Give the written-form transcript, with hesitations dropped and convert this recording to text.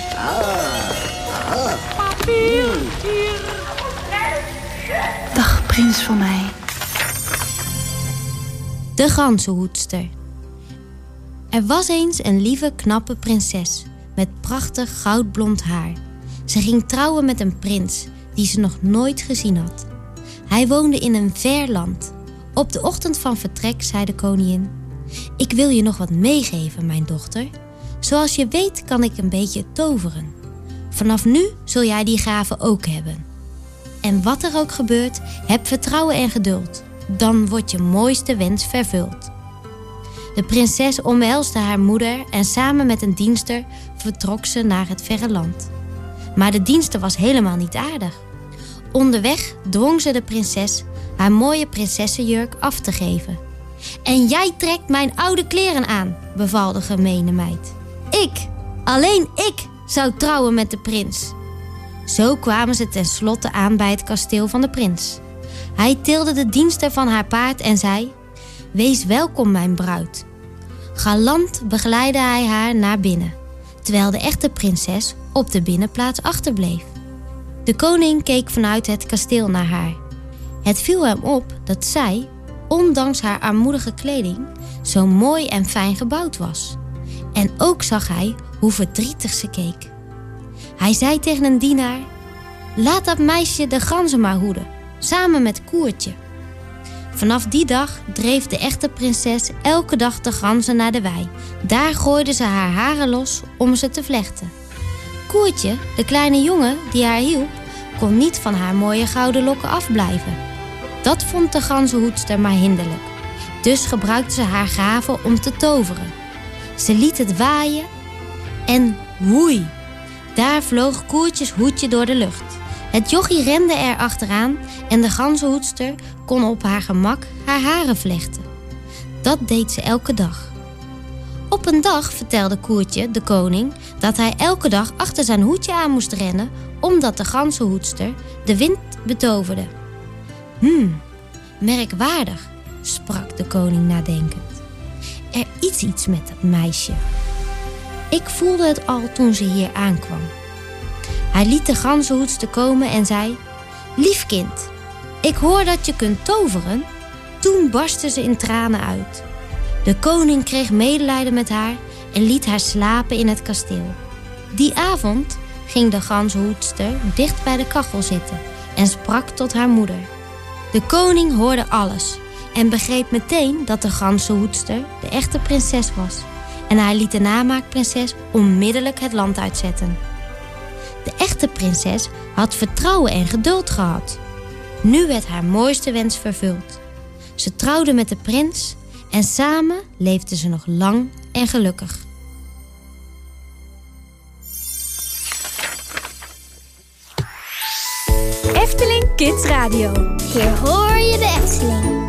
Papier, hier. Dag, prins van mij. De ganzenhoedster. Er was eens een lieve, knappe prinses met prachtig goudblond haar. Ze ging trouwen met een prins die ze nog nooit gezien had. Hij woonde in een ver land. Op de ochtend van vertrek zei de koningin: ik wil je nog wat meegeven, mijn dochter. Zoals je weet kan ik een beetje toveren. Vanaf nu zul jij die gave ook hebben. En wat er ook gebeurt, heb vertrouwen en geduld. Dan wordt je mooiste wens vervuld. De prinses omhelsde haar moeder en samen met een dienster vertrok ze naar het verre land. Maar de dienster was helemaal niet aardig. Onderweg dwong ze de prinses haar mooie prinsessenjurk af te geven. En jij trekt mijn oude kleren aan, beval de gemene meid. Ik, alleen ik, zou trouwen met de prins. Zo kwamen ze tenslotte aan bij het kasteel van de prins. Hij tilde de dienster van haar paard en zei: wees welkom, mijn bruid. Galant begeleidde hij haar naar binnen, terwijl de echte prinses op de binnenplaats achterbleef. De koning keek vanuit het kasteel naar haar. Het viel hem op dat zij, ondanks haar armoedige kleding, zo mooi en fijn gebouwd was. En ook zag hij hoe verdrietig ze keek. Hij zei tegen een dienaar: laat dat meisje de ganzen maar hoeden, samen met Koertje. Vanaf die dag dreef de echte prinses elke dag de ganzen naar de wei. Daar gooide ze haar haren los om ze te vlechten. Koertje, de kleine jongen die haar hielp, kon niet van haar mooie gouden lokken afblijven. Dat vond de ganzenhoedster maar hinderlijk. Dus gebruikte ze haar gave om te toveren. Ze liet het waaien en woei! Daar vloog Koertjes hoedje door de lucht. Het jochie rende er achteraan en de ganzenhoedster kon op haar gemak haar haren vlechten. Dat deed ze elke dag. Op een dag vertelde Koertje, de koning, dat hij elke dag achter zijn hoedje aan moest rennen, omdat de ganzenhoedster de wind betoverde. Merkwaardig, sprak de koning nadenkend. Er is iets met dat meisje. Ik voelde het al toen ze hier aankwam. Hij liet de ganzenhoedster komen en zei: lief kind, ik hoor dat je kunt toveren. Toen barstte ze in tranen uit. De koning kreeg medelijden met haar en liet haar slapen in het kasteel. Die avond ging de ganzenhoedster dicht bij de kachel zitten en sprak tot haar moeder. De koning hoorde alles en begreep meteen dat de ganzenhoedster de echte prinses was. En hij liet de namaakprinses onmiddellijk het land uitzetten. De echte prinses had vertrouwen en geduld gehad. Nu werd haar mooiste wens vervuld. Ze trouwde met de prins en samen leefden ze nog lang en gelukkig. Efteling Kids Radio. Hier hoor je de Efteling.